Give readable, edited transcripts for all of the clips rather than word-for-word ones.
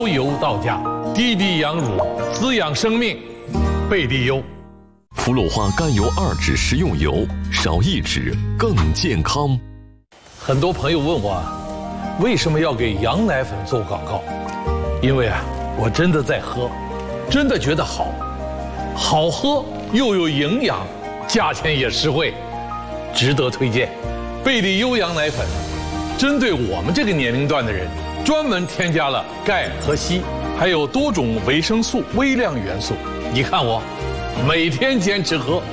油到家，滴滴羊乳滋养生命，贝蒂优。 氟氯化甘油2酯食用油，少1酯更健康。 很多朋友问我，为什么要给羊奶粉做广告？因为我真的在喝，真的觉得好喝又有营养，价钱也实惠，值得推荐。贝蒂优羊奶粉，针对我们这个年龄段的人，专门添加了钙和硒，还有多种维生素、微量元素。你看我，每天坚持喝。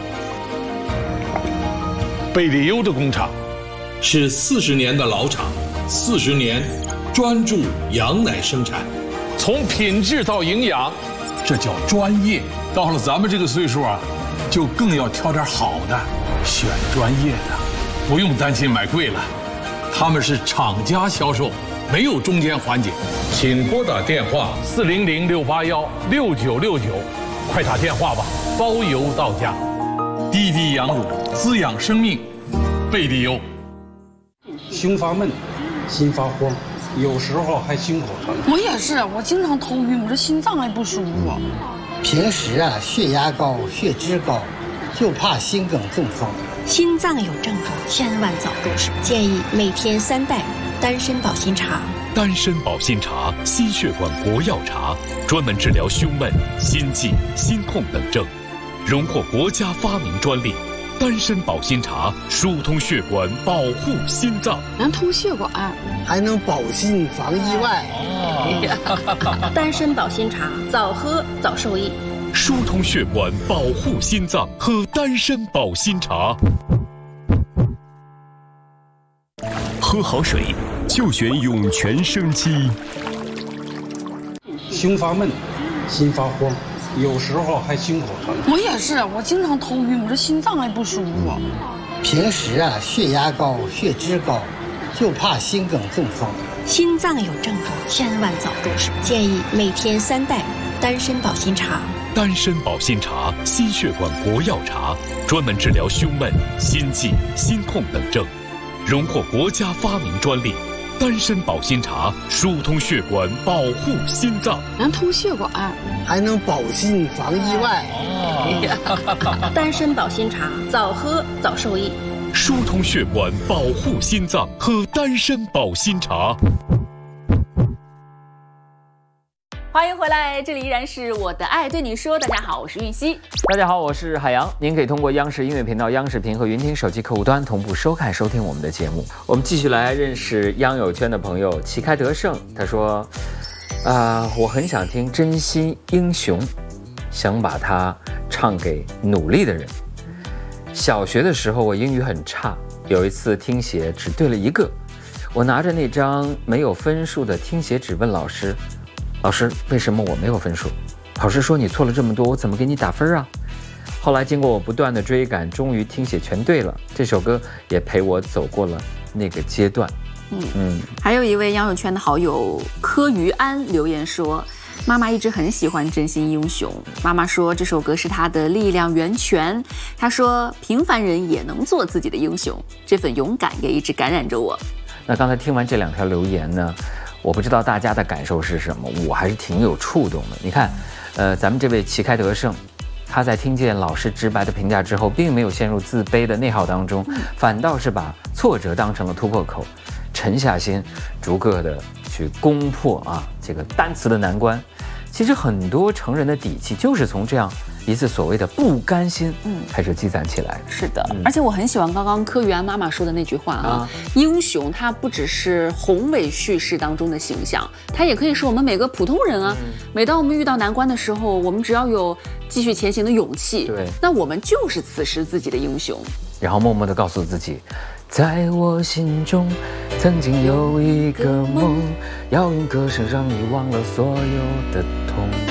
贝蒂优的工厂是40年的老厂，40年专注羊奶生产，从品质到营养，这叫专业。到了咱们这个岁数就更要挑点好的，选专业的，不用担心买贵了。他们是厂家销售，没有中间环节。请拨打电话400-681-6969，快打电话吧，包邮到家。滴滴羊乳滋养生命，贝蒂优。 胸发闷，心发慌，有时候还心口疼。 我也是，我经常头晕，我这心脏还不舒服。 平时血压高、血脂高，就怕心梗中风。 心脏有症状，千万早入手。建议每天3袋丹参保心茶。 丹参保心茶，心血管国药茶，专门治疗胸闷、心悸、心痛等症，荣获国家发明专利。丹参保心茶疏通血管，保护心脏， 能通血管， 还能保心防意外。 丹参保心茶，早喝早受益。 疏通血管，保护心脏，喝丹参保心茶。喝好水就选涌泉生机。 胸发闷，心发慌，有时候还心口疼。 我也是，我经常头晕，我这心脏还不舒服。 平时血压高、血脂高，就怕心梗中风。 心脏有症状，千万早入手。建议每天3袋丹参保心茶。 丹参保心茶，心血管国药茶，专门治疗胸闷、心悸、心痛等症，荣获国家发明专利。丹参保心茶疏通血管，保护心脏， 能通血管， 还能保心防意外。 丹参保心茶，早喝早受益。 疏通血管，保护心脏，喝丹参保心茶。 欢迎回来，这里依然是我的爱对你说。大家好，我是韵熙。 大家好，我是海洋。您可以通过央视音乐频道、央视频和云听手机客户端同步收看、收听我们的节目。我们继续来认识央友圈的朋友旗开得胜。他说：“我很想听《真心英雄》，想把它唱给努力的人。小学的时候我英语很差，有一次听写只对了1个，我拿着那张没有分数的听写纸问老师。”老师，为什么我没有分数？老师说你错了这么多，我怎么给你打分啊？后来经过我不断的追赶，终于听写全对了。这首歌也陪我走过了那个阶段。 还有一位央友圈的好友柯于安留言说，妈妈一直很喜欢《真心英雄》，妈妈说这首歌是她的力量源泉。她说平凡人也能做自己的英雄，这份勇敢也一直感染着我。 那刚才听完这2条留言呢，我不知道大家的感受是什么，我还是挺有触动的。你看，咱们这位旗开得胜，他在听见老师直白的评价之后，并没有陷入自卑的内耗当中，反倒是把挫折当成了突破口，沉下心，逐个的去攻破这个单词的难关。其实很多成人的底气就是从这样一次所谓的不甘心开始积攒起来的。 是的，而且我很喜欢刚刚柯于安妈妈说的那句话英雄他不只是宏伟叙事当中的形象，他也可以是我们每个普通人啊。每当我们遇到难关的时候，我们只要有继续前行的勇气，对，那我们就是此时自己的英雄。 然后默默地告诉自己，在我心中曾经有一个梦，要用歌声让你忘了所有的痛。